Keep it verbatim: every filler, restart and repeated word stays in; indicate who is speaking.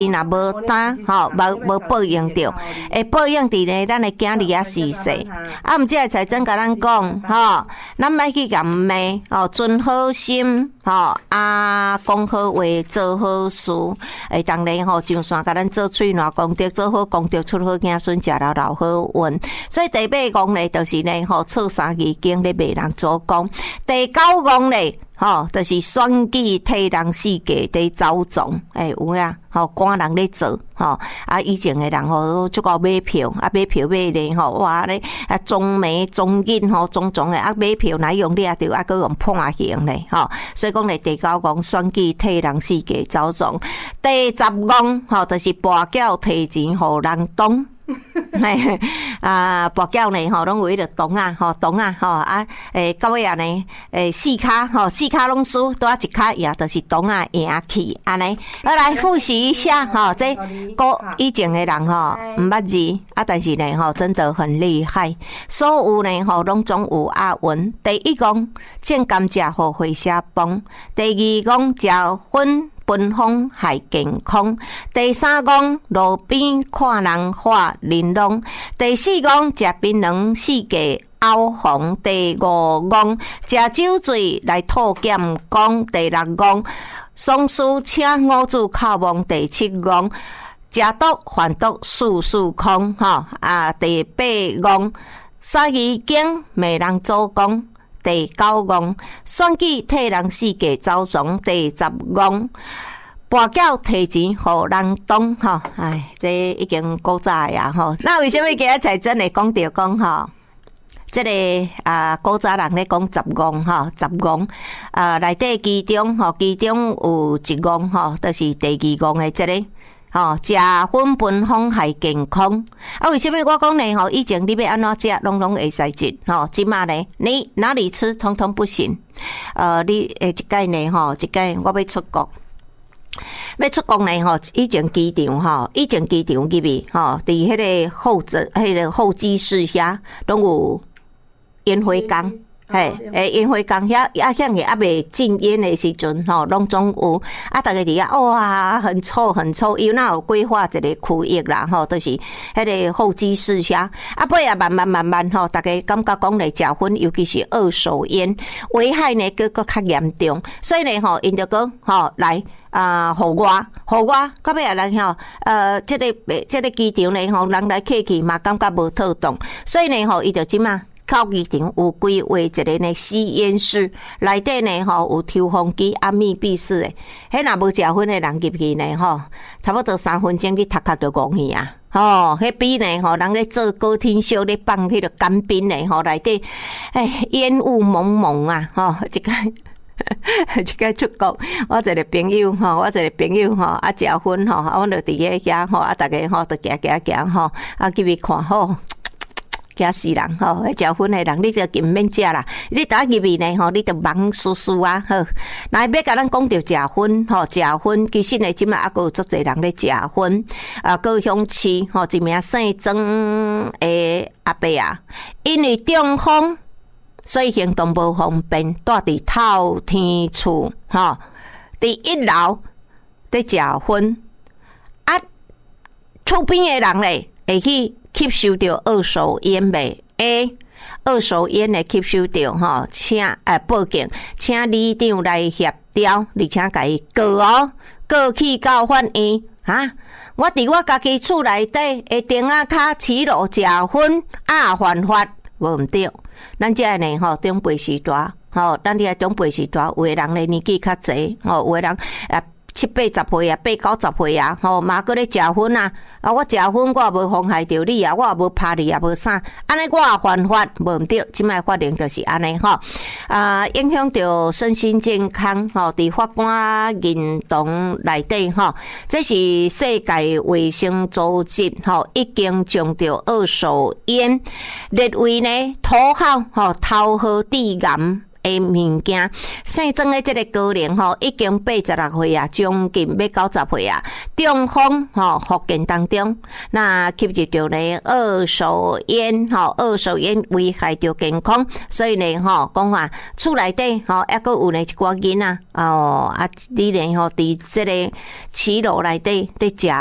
Speaker 1: 伊若无担吼，无无报应着，会报应伫咧咱的囝儿啊逝世。啊，毋即个财政甲咱讲吼，咱莫去甲骂吼，存好心吼，啊，讲好话，做好事，诶，当然吼，上山甲咱做水暖功德，做好功德，出好子孙，食老老好运。所以第八讲咧，就是呢吼，错三字经咧，骂人做讲。第九讲咧。吼，就是选举替人世界在走总，诶、欸、有啊，吼赶人咧做，吼啊以前诶人吼足够买票，啊买票买咧吼，哇咧啊中美中印吼种种诶，啊买票哪用你啊着啊搁用判刑咧，吼，所以讲咧第九讲选举替人世界走总，第十讲吼就是跋筊提钱互人当。嘿啊，跋筊呢吼，拢有迄个洞啊，吼洞啊，吼啊，诶，到尾啊呢，诶，四骹吼，四骹拢输，拄啊一骹赢，就是洞啊赢去，安尼。好来复习一下吼，这古以前的人吼，毋捌字啊，但是呢吼，真的很厉害，所有呢吼，拢总有押韵。第一讲种甘蔗互会社帮，第二讲食粉。分风害健康。第三讲路边看人发玲珑。第四讲食槟榔世界凹红。第五讲食酒醉来吐剑讲。第六讲丧事请五子靠望。第七讲食毒贩毒事事空哈啊。第八讲三字经骂人做讲。第九讲选举替人世界走总。第十讲跋筊提钱互人当吼，哎，这已经古早呀吼。那为什么今日才真会讲到讲吼？这个啊，古早人咧讲十讲吼，十讲啊，内底其中吼，其中有一讲吼，就是第二讲的这个。吼，食粉分风害健康。啊，为什么我讲呢？吼，以前你要安怎食，拢拢会使食。吼，即马呢，你哪里吃，通通不行。呃，你诶，一届呢，吼，一届我要出国。要出国呢吼，以前机场吼，以前机场入去吼，伫迄个候机迄个候机室遐，拢有烟灰缸。嘿，诶，烟灰缸遐啊，向个还未禁烟的时阵吼，拢总有啊，大家伫遐哇，很臭很臭，伊那有规划一个区域啦吼，都、就是迄个候机室遐啊，尾啊慢慢慢慢吼，大家感觉讲咧食薰，尤其是二手烟，危害呢佫佫较严重，所以呢吼，因着讲吼来。啊，互我，互我，到尾啊人吼，呃，这个这个机场呢吼，人来客去嘛，感觉无妥当，所以呢吼，伊就即嘛。到机场有规划一个呢吸烟室，内底呢吼有抽风机啊密闭式的，迄若无食薰的人入去呢吼，差不多三分钟你头壳就戆去啊！吼，迄比呢吼，人咧做高天秀咧放迄个干冰呢吼，内底哎烟雾蒙蒙啊！吼，一个。一个出国，我一个朋友吼，我一个朋友吼，啊食薰吼，啊，我就伫个遐吼，啊，逐个吼，就行行行吼，啊，入去看吼，惊死人吼！食薰的人，你着毋免食啦，你打入去呢吼，你着忙输输啊好。那要甲咱讲着食薰吼，食薰其实呢，即马还佫有足侪人咧食薰啊，高雄市吼一名姓曾的阿伯啊，因为中风。所以行动无方便，住伫透天厝，吼，伫一楼伫食薰，啊，厝边诶人咧会去吸收着二手烟未？诶，二手烟会吸收着吼，请诶报警，请里长来协调，而且甲伊告哦，告去到法院啊！我伫我家己厝内底诶顶仔骹起落食薰啊，犯法无毋对。咱这呢吼，长辈时代吼，咱这长辈时代，有的人咧年纪较济，吼，有的人啊七八十岁啊，八九十岁啊，吼，嘛搁咧食薰啊，啊，我食薰我也无妨害着你啊，我也无拍你也无啥，安尼我也犯法，无毋对，即摆法令就是安尼吼，啊，影响着身心健康吼，伫法官认同内底吼，这是世界卫生组织吼，已经将着二手烟列为呢土好吼，头号致癌诶物件，姓庄的这个高龄吼，已经八十六岁啊，将近要九十岁啊，中风吼福建当中，那吸入着呢二手烟吼，二手烟危害着健康，所以呢吼讲话厝内底吼，抑佫有呢一寡囡仔哦啊，你呢吼伫这个骑楼内底伫食。